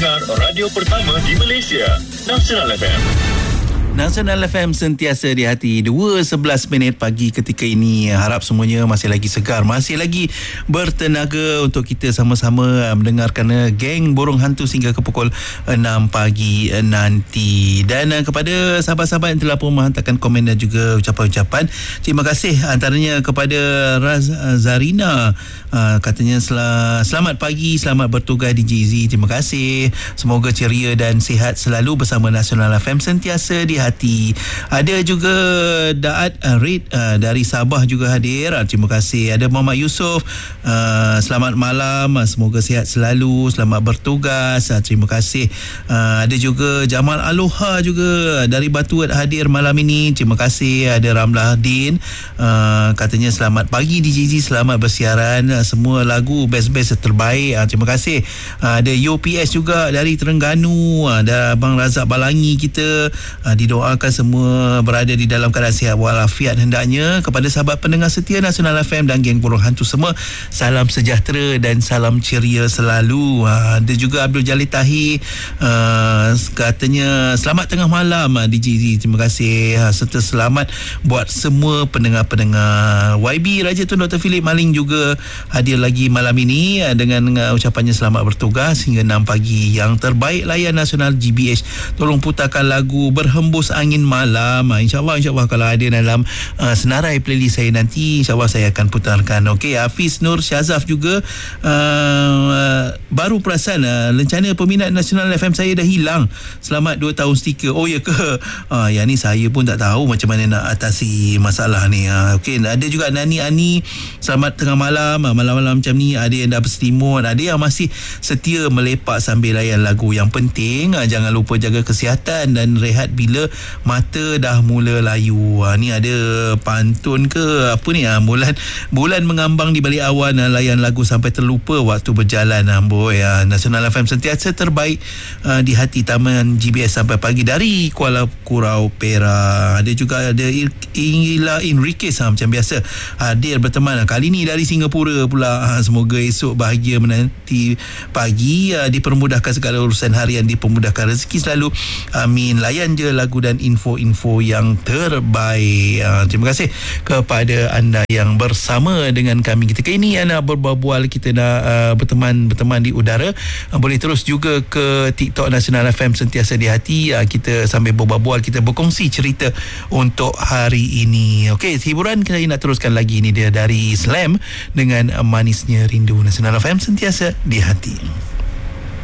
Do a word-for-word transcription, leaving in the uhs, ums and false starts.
dengar radio pertama di Malaysia, Nasional F M. Nasional F M sentiasa di hati. Dua sebelas minit pagi ketika ini. Harap semuanya masih lagi segar, masih lagi bertenaga untuk kita sama-sama mendengarkan Geng Burung Hantu sehingga ke pukul enam pagi nanti. Dan kepada sahabat-sahabat yang telah pun menghantarkan komen dan juga ucapan-ucapan, terima kasih antaranya kepada Raz Zarina, katanya sel- selamat pagi, selamat bertugas di J Z. Terima kasih, semoga ceria dan sihat selalu bersama Nasional F M sentiasa di hati. Ada juga Daat uh, Rid uh, dari Sabah juga hadir. Uh, terima kasih. Ada Muhammad Yusof, uh, selamat malam, uh, semoga sihat selalu, selamat bertugas. Uh, terima kasih. Uh, ada juga Jamal Aloha juga dari Batu hadir malam ini. Terima kasih. Ada Ramlah Din, uh, katanya selamat pagi D J Z, selamat bersiaran, uh, semua lagu best-best terbaik. Uh, terima kasih. Uh, ada U P S juga dari Terengganu. Uh, ada Abang Razak Balangi kita. Uh, didoakan semua berada di dalam keadaan sihat walafiat hendaknya. Kepada sahabat pendengar setia Nasional F M dan Geng Burung Hantu semua, salam sejahtera dan salam ceria selalu. Ha, ada juga Abdul Jalil Tahi, uh, katanya selamat tengah malam D J Z. Terima kasih. Ha, serta selamat buat semua pendengar-pendengar. Y B Raja Tun Doktor Philip Maling juga hadir lagi malam ini uh, dengan uh, ucapannya selamat bertugas hingga enam pagi. Yang terbaik layan nasional G B H, tolong putarkan lagu Berhembus Angin Malam. InsyaAllah InsyaAllah kalau ada dalam uh, senarai playlist saya nanti, InsyaAllah saya akan putarkan. Okey, Hafiz Nur Syazaf juga uh, baru perasan uh, lencana peminat Nasional F M saya dah hilang. Selamat dua tahun stiker. Oh ya ke? Uh, yang ni saya pun tak tahu macam mana nak atasi masalah ni. Uh, Okey, ada juga Nani Ani, selamat tengah malam. Uh, malam-malam macam ni ada yang dah berselimut, ada yang masih setia melepak sambil layan lagu. Yang penting uh, jangan lupa jaga kesihatan dan rehat bila mata dah mula layu. Ha, ni ada pantun ke apa ni? Ha, bulan bulan mengambang di balik awan, ha, layan lagu sampai terlupa waktu berjalan. Ha, boy, ha, Nasional F M sentiasa terbaik ha, di hati. Taman G B S sampai pagi dari Kuala Kurau Perak. Ada juga ada Ila Enriquez, ha, macam biasa hadir berteman. Ha, kali ni dari Singapura pula. Ha, semoga esok bahagia menanti pagi, ha, dipermudahkan segala urusan harian, dipermudahkan rezeki selalu. Amin. Layan je lagu dan info-info yang terbaik. Uh, terima kasih kepada anda yang bersama dengan kami ketika ini. Anda berbual, kita nak uh, berteman-berteman di udara. Uh, boleh terus juga ke TikTok Nasional F M sentiasa di hati. Uh, kita sambil berbual, kita berkongsi cerita untuk hari ini. Okey, hiburan kita nak teruskan lagi. Ini dia dari Slam dengan Manisnya Rindu. Nasional F M sentiasa di hati.